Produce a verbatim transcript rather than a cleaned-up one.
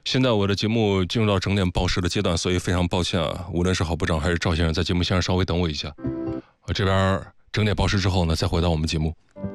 现在我的节目进入到整点报时的阶段，所以非常抱歉啊，无论是郝部长还是赵先生，在节目线上稍微等我一下。我这边整点报时之后呢，再回到我们节目。